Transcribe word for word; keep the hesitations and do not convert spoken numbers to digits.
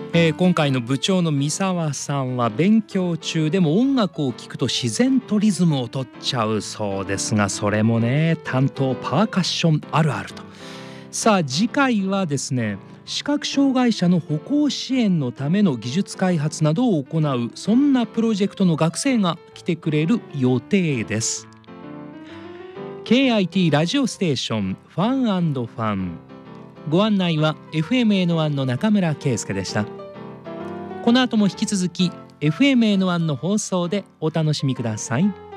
えー、今回の部長の三沢さんは勉強中でも音楽を聴くと自然とリズムを取っちゃうそうですが、それもね担当パーカッションあるあると。さあ次回はですね、視覚障害者の歩行支援のための技術開発などを行うそんなプロジェクトの学生が来てくれる予定です。 ケーアイティー ラジオステーションファン&ファン、ご案内は エフエムエヌワン の中村圭介でした。この後も引き続き エフエムエヌワン の放送でお楽しみください。